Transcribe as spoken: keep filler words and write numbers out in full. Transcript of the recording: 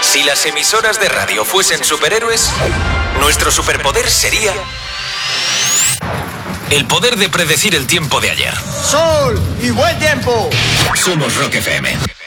Si las emisoras de radio fuesen superhéroes, nuestro superpoder sería el poder de predecir el tiempo de ayer. ¡Sol y buen tiempo! Somos Rock F M.